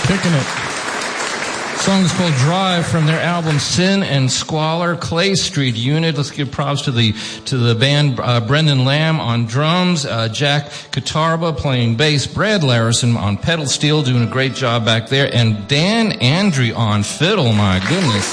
Kicking it. The song is called Drive from their album Sin and Squalor, Clay Street Unit. Let's give props to the band, Brendan Lamb on drums, Jack Katarba playing bass, Brad Larison on pedal steel doing a great job back there, and Dan Andry on fiddle. My goodness.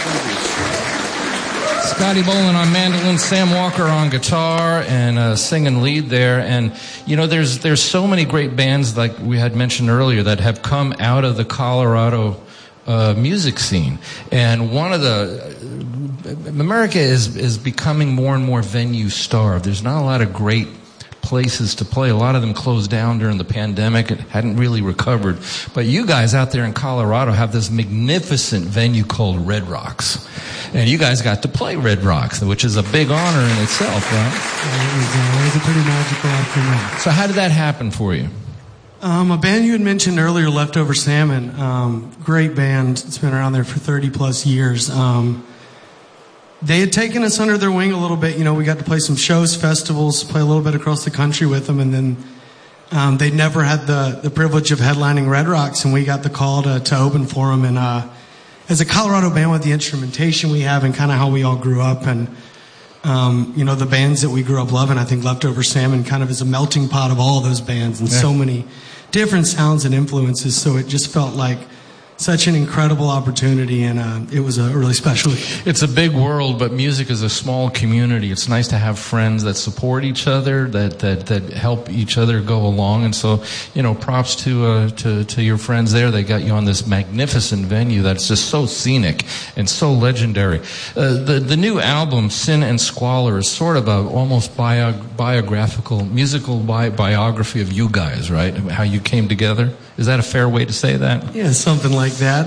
Scotty Boland on mandolin, Sam Walker on guitar, and singing lead there. And, you know, there's so many great bands, like we had mentioned earlier, that have come out of the Colorado music scene. And America is becoming more and more venue starved. There's not a lot of great places to play. A lot of them closed down during the pandemic. It hadn't really recovered. But you guys out there in Colorado have this magnificent venue called Red Rocks. And you guys got to play Red Rocks, which is a big honor in itself, right? It was a pretty magical afternoon. So how did that happen for you? A band you had mentioned earlier, Leftover Salmon, great band. It's been around there for 30 plus years. They had taken us under their wing a little bit. You know, we got to play some shows, festivals, play a little bit across the country with them, and then they never had the privilege of headlining Red Rocks, and we got the call to open for them. And as a Colorado band with the instrumentation we have and kind of how we all grew up, and you know, the bands that we grew up loving, I think Leftover Salmon kind of is a melting pot of all those bands and so many different sounds and influences. So it just felt like such an incredible opportunity, and it was a really special. It's a big world, but music is a small community. It's nice to have friends that support each other, that help each other go along. And so, you know, props to your friends there. They got you on this magnificent venue that's just so scenic and so legendary. The new album, Sin and Squalor, is sort of a almost biographical, musical biography of you guys, right? How you came together. Is that a fair way to say that? Yeah, something like that.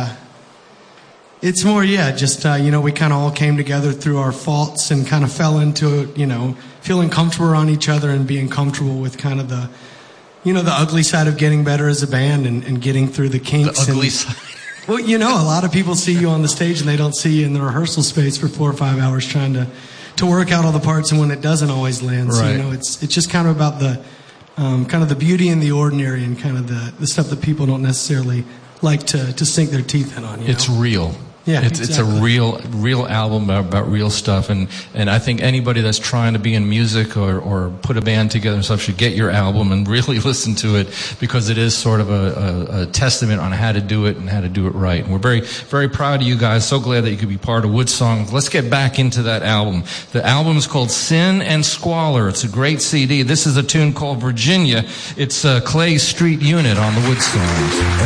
It's more, just, you know, we kind of all came together through our faults and kind of fell into it, you know, feeling comfortable around each other and being comfortable with kind of the, you know, the ugly side of getting better as a band and getting through the kinks. The ugly side. Well, you know, a lot of people see you on the stage and they don't see you in the rehearsal space for 4 or 5 hours trying to work out all the parts, and when it doesn't always land. Right. So, you know, it's just kind of about the kind of the beauty in the ordinary and kind of the stuff that people don't necessarily like to sink their teeth in on. It's real. Yeah, it's a real album about real stuff, and I think anybody that's trying to be in music or put a band together and stuff should get your album and really listen to it, because it is sort of a testament on how to do it and how to do it right. And we're very, very proud of you guys. So glad that you could be part of Woodsong. Let's get back into that album. The album is called Sin and Squalor. It's a great CD. This is a tune called Virginia. It's Clay Street Unit on the Woodsongs.